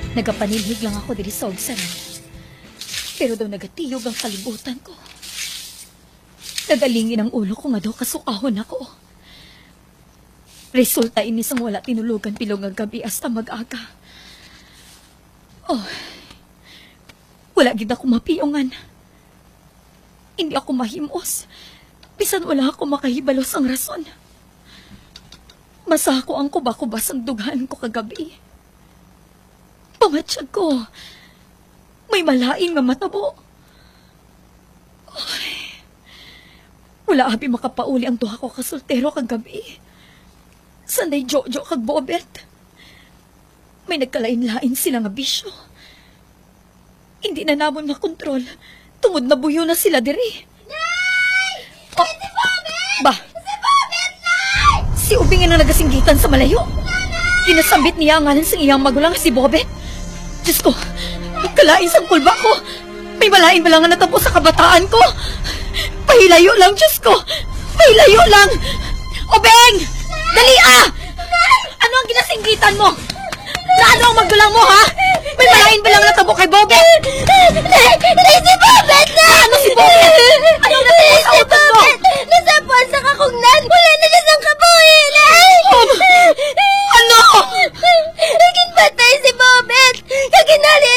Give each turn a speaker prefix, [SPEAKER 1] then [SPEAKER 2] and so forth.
[SPEAKER 1] Nagapanilhig lang ako diri sa ogsaran. Pero daw nagatiyog ang kalibutan ko. Nagalingin ang ulo ko nga daw kasukahon ako. Resulta ini sang wala tinulugan pilong ang gabi hasta mag-aga. Oh, wala gid ako mapiyongan. Hindi ako mahimos. Bisan wala ako makahibalos ang rason. Masa ako ang kubakubas ang dughan ko kagabi. Pamatsyag ko. May malaing nga matabo. Ay, wala abi makapauli ang duha ko kasultero kagabi. Sanday Jojo kag Bobert. May nagkalain-lain sila nga bisyo. Hindi na namon makontrol. Tungod na buyo na sila diri.
[SPEAKER 2] Nay! Oh, si Bobert!
[SPEAKER 1] Ba?
[SPEAKER 2] Si Bobert, Nay!
[SPEAKER 1] Si Ubing na nagasinggitan sa malayo. Kinasambit niya ang ngalan sa iyang magulang si Bobet. Diyos ko, kalain sa kulba ko. May malain ba lang nga natapos sa kabataan ko? Pahilayo lang, Diyos ko. Pahilayo lang. Ubing! Dali ah! Ano ang ginasinggitan mo? Na ano ang magulang mo, ha? May malain ba lang natabo kay Bobet?
[SPEAKER 2] Nay, si Bobert, Nay!
[SPEAKER 1] Ano si Bobet? Ano ang natabo sa utak mo?
[SPEAKER 2] Nasapuan sa kakungnan! Wala na siya sang kabuhi, Nay!
[SPEAKER 1] Ano?
[SPEAKER 2] Naging patay si Bobert! Kaginali